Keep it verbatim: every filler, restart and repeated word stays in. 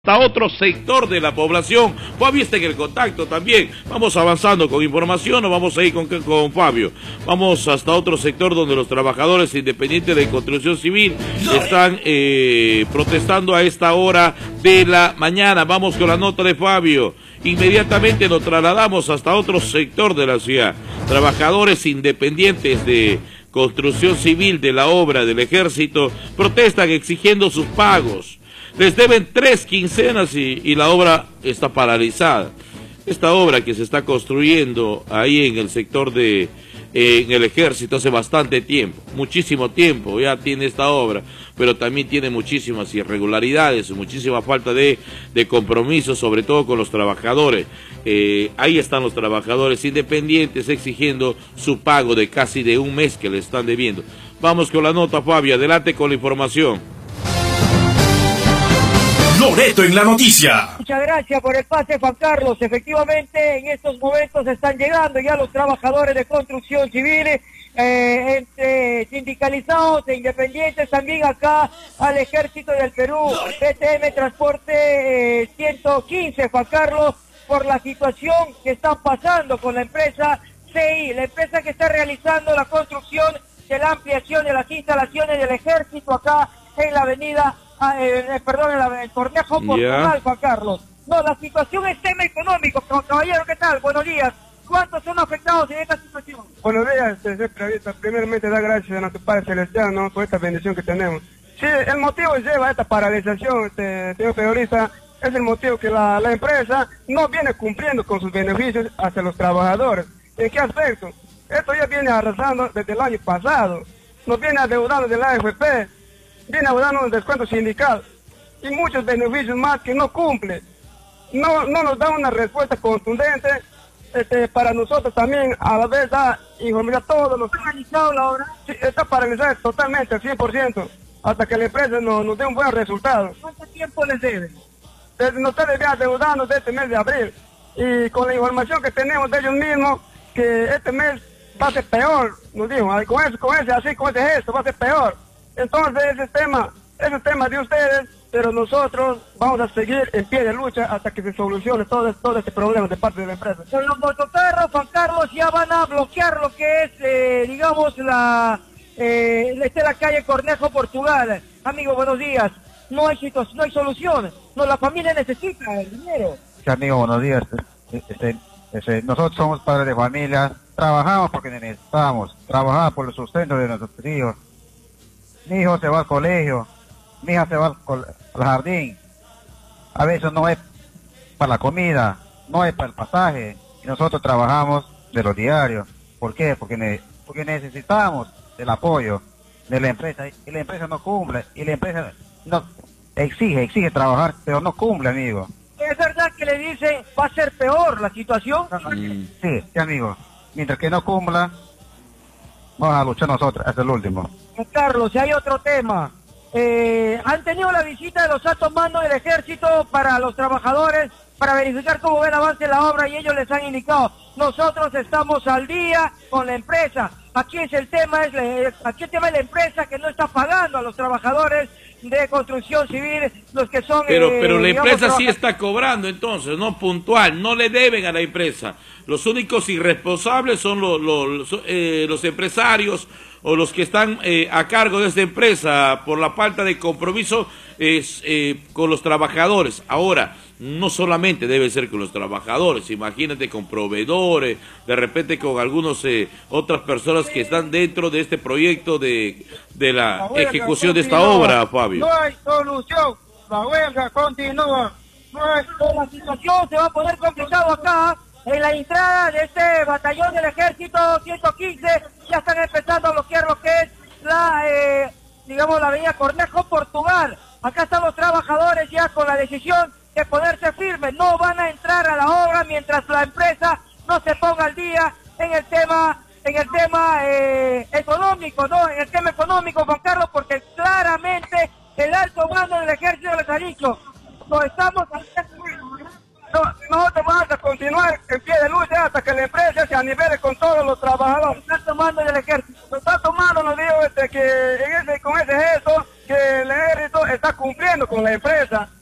Hasta otro sector de la población. Fabio está en el contacto también. Vamos avanzando con información o vamos a ir con, con Fabio. Vamos hasta otro sector donde los trabajadores independientes de construcción civil están eh, protestando a esta hora de la mañana. Vamos con la nota de Fabio. Inmediatamente nos trasladamos hasta otro sector de la ciudad. Trabajadores independientes de construcción civil de la obra del ejército protestan exigiendo sus pagos. Les deben tres quincenas y, y la obra está paralizada. Esta obra que se está construyendo ahí en el sector de, eh, en el ejército hace bastante tiempo, muchísimo tiempo ya tiene esta obra, pero también tiene muchísimas irregularidades, muchísima falta de, de compromiso, sobre todo con los trabajadores. Eh, ahí están los trabajadores independientes exigiendo su pago de casi de un mes que le están debiendo. Vamos con la nota, Fabio, adelante con la información. Loreto en la noticia. Muchas gracias por el pase, Juan Carlos. Efectivamente, en estos momentos están llegando ya los trabajadores de construcción civil, eh, entre sindicalizados e independientes, también acá al Ejército del Perú, B T M Transporte eh, ciento quince, Juan Carlos, por la situación que están pasando con la empresa C I, la empresa que está realizando la construcción de la ampliación de las instalaciones del Ejército acá en la avenida Ah, eh, perdón, el, el Cornejo Portugal, yeah. Juan Carlos. No, la situación es tema económico. Caballero, ¿qué tal? Buenos días. ¿Cuántos son afectados en esta situación? Buenos días, señor. Primeramente, da gracias a nuestro Padre Celestial, ¿no?, por esta bendición que tenemos. Sí, el motivo lleva a esta paralización, este, señor periodista, es el motivo que la, la empresa no viene cumpliendo con sus beneficios hacia los trabajadores. ¿En qué aspecto? Esto ya viene arrasando desde el año pasado. Nos viene adeudando de la A F P, viene dando un descuento sindical y muchos beneficios más que no cumple. No, no nos da una respuesta contundente este, para nosotros también, a la vez da información a todos los... ¿Está paralizado la obra? Sí, está paralizada totalmente, al cien por ciento, hasta que la empresa nos, nos dé un buen resultado. ¿Cuánto tiempo les deben? Desde, nos está adeudando desde este mes de abril, y con la información que tenemos de ellos mismos, que este mes va a ser peor, nos dijo, con eso, con ese, así, con ese gesto, va a ser peor. Entonces ese tema, ese tema de ustedes, pero nosotros vamos a seguir en pie de lucha hasta que se solucione todo, todo este problema de parte de la empresa. Pero los motocarros, Juan Carlos, ya van a bloquear lo que es, eh, digamos, la, eh, esta es la calle Cornejo Portugal. Amigo, buenos días. No hay situación, no hay solución. No, la familia necesita el dinero. Sí, amigo, buenos días. Este, este, nosotros somos padres de familia, trabajamos porque necesitamos, trabajamos por el sustento de nuestros hijos. Mi hijo se va al colegio, mi hija se va al, al jardín, a veces no es para la comida, no es para el pasaje, y nosotros trabajamos de los diarios. ¿Por qué? Porque, ne porque necesitamos el apoyo de la empresa, y la empresa no cumple, y la empresa no exige, exige trabajar, pero no cumple, amigo. ¿Es verdad que le dicen va a ser peor la situación? Mm. Sí, sí, amigo, mientras que no cumpla, vamos a luchar nosotros hasta el último. Carlos, y hay otro tema. Eh, han tenido la visita de los altos mandos del ejército para los trabajadores, para verificar cómo va el avance de la obra, y ellos les han indicado, nosotros estamos al día con la empresa. Aquí es el tema, es la, aquí el tema es la empresa que no está pagando a los trabajadores de construcción civil, los que son... Pero, eh, pero la digamos, empresa sí está cobrando entonces, no puntual, no le deben a la empresa. Los únicos irresponsables son los, los, eh, los empresarios o los que están eh, a cargo de esta empresa por la falta de compromiso es, eh, con los trabajadores. Ahora, no solamente debe ser con los trabajadores, imagínate con proveedores, de repente con algunos eh, otras personas que están dentro de este proyecto de, de la, la ejecución de esta obra, Fabio. No hay solución, la huelga continúa. No hay, la situación se va a poner complicado acá. En la entrada de este batallón del ejército ciento quince ya están empezando a bloquear lo que es la, eh, digamos, la avenida Cornejo Portugal. Acá están los trabajadores ya con la decisión de ponerse firmes. No van a entrar a la obra mientras la empresa no se ponga al día en el tema, en el tema eh, económico, ¿no? En el tema económico, Juan Carlos, porque claramente el alto mando del ejército les ha dicho, no estamos al No, nosotros vamos a continuar en pie de lucha hasta que la empresa se anivele con todos los trabajadores. Está tomando del ejército. Nos está tomando, nos digo, este, que en ese, con ese gesto, que el ejército está cumpliendo con la empresa.